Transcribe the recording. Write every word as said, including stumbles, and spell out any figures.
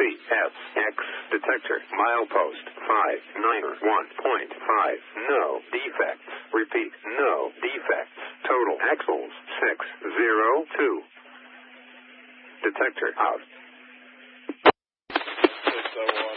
F X detector milepost five nine one point five. No defects. Repeat, no defects. Total axles six zero two. Detector out. So